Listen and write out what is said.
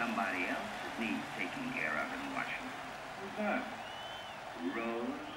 somebody else that needs taking care of and watching. Who's that? Rose